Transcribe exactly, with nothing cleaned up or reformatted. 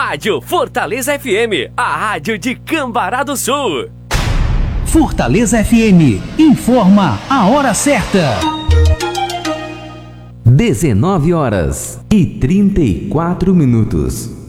Rádio Fortaleza F M, a rádio de Cambará do Sul. Fortaleza F M, informa a hora certa. dezenove horas e trinta e quatro minutos.